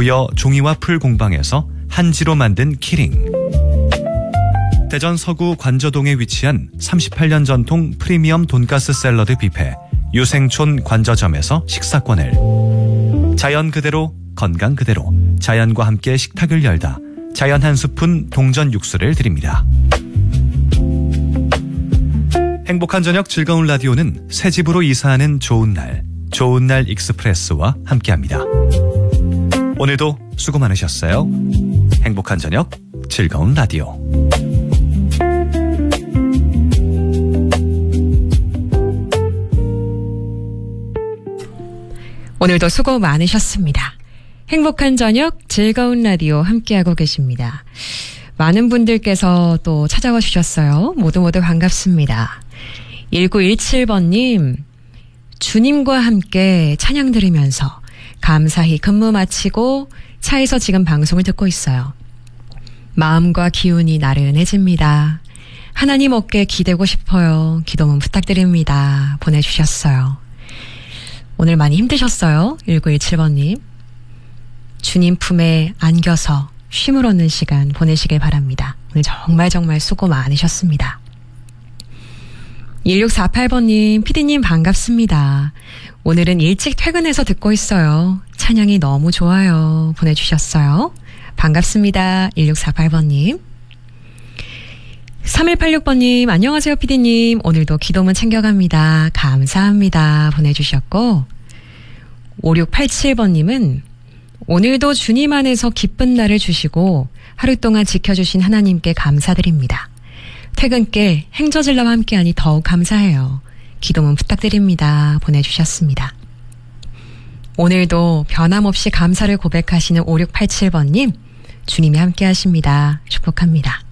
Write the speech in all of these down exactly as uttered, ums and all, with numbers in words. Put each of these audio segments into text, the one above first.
부여 종이와 풀 공방에서 한지로 만든 키링, 대전 서구 관저동에 위치한 삼십팔 년 전통 프리미엄 돈가스 샐러드 뷔페 유생촌 관저점에서 식사권을, 자연 그대로 건강 그대로 자연과 함께 식탁을 열다 자연 한 스푼 동전 육수를 드립니다. 행복한 저녁 즐거운 라디오는 새 집으로 이사하는 좋은 날, 좋은 날 익스프레스와 함께합니다. 오늘도 수고 많으셨어요. 행복한 저녁 즐거운 라디오. 오늘도 수고 많으셨습니다. 행복한 저녁 즐거운 라디오 함께하고 계십니다. 많은 분들께서 또 찾아와 주셨어요. 모두 모두 반갑습니다. 일구일칠 번님, 주님과 함께 찬양 들으면서 감사히 근무 마치고 차에서 지금 방송을 듣고 있어요. 마음과 기운이 나른해집니다. 하나님 어깨 기대고 싶어요. 기도문 부탁드립니다. 보내주셨어요. 오늘 많이 힘드셨어요? 일구일칠 번님. 주님 품에 안겨서 쉼을 얻는 시간 보내시길 바랍니다. 오늘 정말 정말 수고 많으셨습니다. 일육사팔 번님, 피디님 반갑습니다. 오늘은 일찍 퇴근해서 듣고 있어요. 찬양이 너무 좋아요. 보내주셨어요. 반갑습니다. 일육사팔 번님. 삼일팔육 번님, 안녕하세요 피디님. 오늘도 기도문 챙겨갑니다. 감사합니다. 보내주셨고, 오육팔칠 번님은 오늘도 주님 안에서 기쁜 날을 주시고 하루 동안 지켜주신 하나님께 감사드립니다. 퇴근길 행저질러와 함께하니 더욱 감사해요. 기도문 부탁드립니다. 보내주셨습니다. 오늘도 변함없이 감사를 고백하시는 오육팔칠 번님, 주님이 함께하십니다. 축복합니다.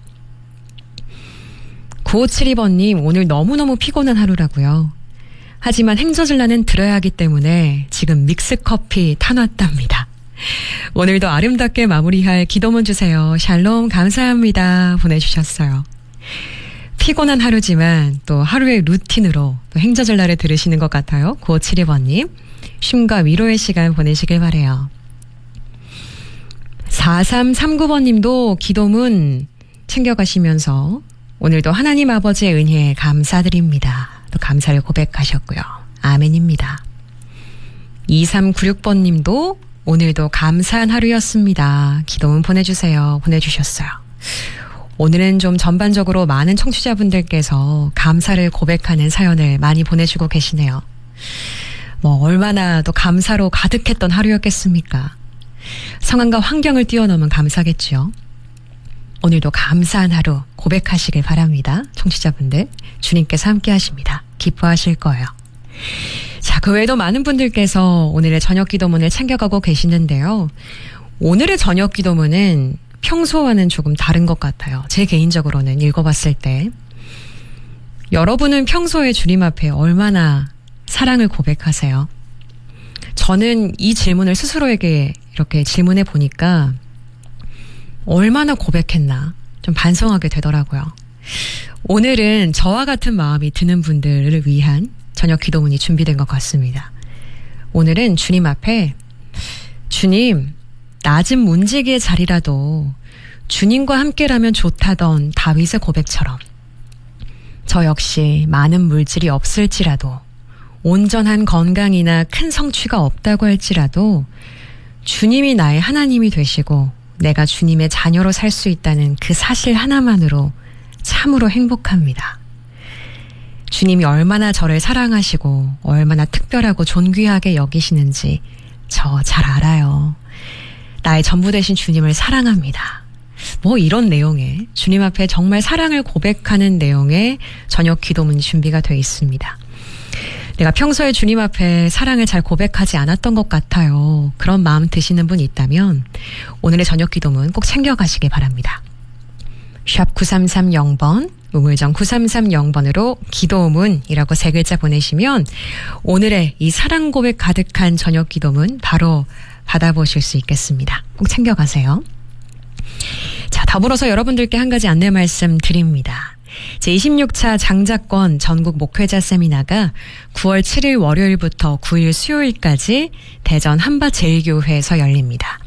구오칠이 번님, 오늘 너무너무 피곤한 하루라고요. 하지만 행저질라는 들어야 하기 때문에 지금 믹스커피 타놨답니다. 오늘도 아름답게 마무리할 기도문 주세요. 샬롬 감사합니다. 보내주셨어요. 피곤한 하루지만 또 하루의 루틴으로 또 행저질라를 들으시는 것 같아요. 구오칠이 번님, 쉼과 위로의 시간 보내시길 바라요. 사삼삼구 번님도 기도문 챙겨가시면서 오늘도 하나님 아버지의 은혜에 감사드립니다. 또 감사를 고백하셨고요. 아멘입니다. 이삼구육 번님도 오늘도 감사한 하루였습니다. 기도문 보내주세요. 보내주셨어요. 오늘은 좀 전반적으로 많은 청취자분들께서 감사를 고백하는 사연을 많이 보내주고 계시네요. 뭐 얼마나 또 감사로 가득했던 하루였겠습니까? 상황과 환경을 뛰어넘은 감사겠죠. 오늘도 감사한 하루 고백하시길 바랍니다. 청취자분들, 주님께서 함께 하십니다. 기뻐하실 거예요. 자, 그 외에도 많은 분들께서 오늘의 저녁 기도문을 챙겨가고 계시는데요. 오늘의 저녁 기도문은 평소와는 조금 다른 것 같아요. 제 개인적으로는 읽어봤을 때. 여러분은 평소에 주님 앞에 얼마나 사랑을 고백하세요? 저는 이 질문을 스스로에게 이렇게 질문해 보니까 얼마나 고백했나 좀 반성하게 되더라고요. 오늘은 저와 같은 마음이 드는 분들을 위한 저녁 기도문이 준비된 것 같습니다. 오늘은 주님 앞에, 주님, 낮은 문지기의 자리라도 주님과 함께라면 좋다던 다윗의 고백처럼 저 역시 많은 물질이 없을지라도, 온전한 건강이나 큰 성취가 없다고 할지라도 주님이 나의 하나님이 되시고 내가 주님의 자녀로 살 수 있다는 그 사실 하나만으로 참으로 행복합니다. 주님이 얼마나 저를 사랑하시고 얼마나 특별하고 존귀하게 여기시는지 저 잘 알아요. 나의 전부 되신 주님을 사랑합니다. 뭐 이런 내용의, 주님 앞에 정말 사랑을 고백하는 내용의 저녁 기도문이 준비가 되어 있습니다. 내가 평소에 주님 앞에 사랑을 잘 고백하지 않았던 것 같아요. 그런 마음 드시는 분이 있다면 오늘의 저녁 기도문 꼭 챙겨가시기 바랍니다. 샵 구삼삼공 번, 우물정 구삼삼공 번으로 기도문이라고 세 글자 보내시면 오늘의 이 사랑 고백 가득한 저녁 기도문 바로 받아보실 수 있겠습니다. 꼭 챙겨가세요. 자, 더불어서 여러분들께 한 가지 안내 말씀 드립니다. 제이십육 차 장자권 전국 목회자 세미나가 구월 칠일 월요일부터 구일 수요일까지 대전 한밭제일교회에서 열립니다.